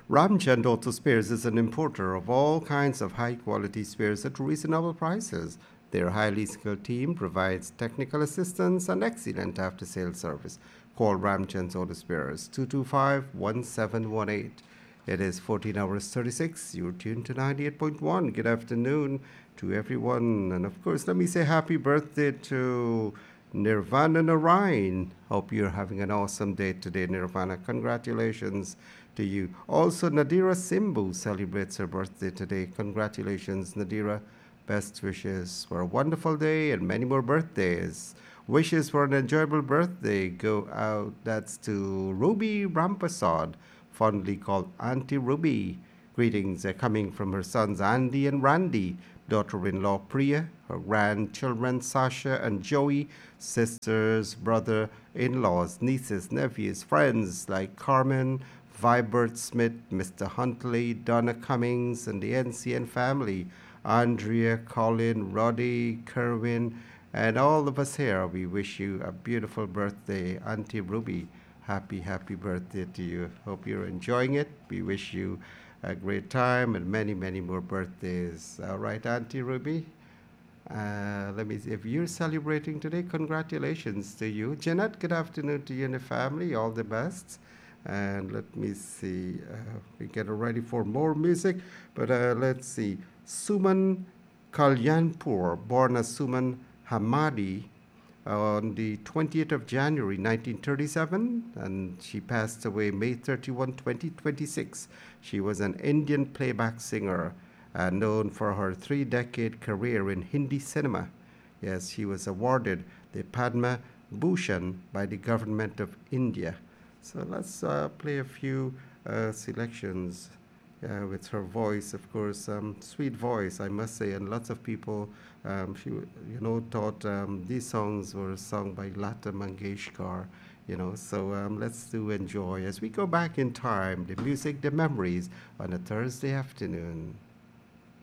Ramchand Auto Spares is an importer of all kinds of high-quality spares at reasonable prices. Their highly skilled team provides technical assistance and excellent after-sales service. Call Ramchand Auto Spares 225-1718. It is 14 hours 36. You're tuned to 98.1. Good afternoon to everyone. And of course, let me say happy birthday to Nirvana Narayan. Hope you're having an awesome day today, Nirvana. Congratulations to you. Also, Nadira Simbu celebrates her birthday today. Congratulations, Nadira. Best wishes for a wonderful day and many more birthdays. Wishes for an enjoyable birthday go out. That's to Ruby Rampasad, fondly called Auntie Ruby. Greetings are coming from her sons Andy and Randy, daughter-in-law Priya, her grandchildren Sasha and Joey, sisters, brother-in-laws, nieces, nephews, friends like Carmen, Vibert Smith, Mr. Huntley, Donna Cummings, and the NCN family, Andrea, Colin, Roddy, Kerwin, and all of us here. We wish you a beautiful birthday, Auntie Ruby. Happy, happy birthday to you. Hope you're enjoying it. We wish you a great time and many, many more birthdays. All right, Auntie Ruby? Let me see. If you're celebrating today, congratulations to you. Jeanette, good afternoon to you and the family. All the best. And let me see. We get ready for more music. But let's see. Suman Kalyanpur, born as Suman Hamadi on the 20th of January 1937, and she passed away May 31, 2026. She was an Indian playback singer known for her 3-decade career in Hindi cinema. Yes, she was awarded the Padma Bhushan by the government of India. So let's play a few selections with her voice, of course, sweet voice, I must say, and lots of people, thought these songs were sung by Lata Mangeshkar, So let's do enjoy as we go back in time, the music, the memories on a Thursday afternoon.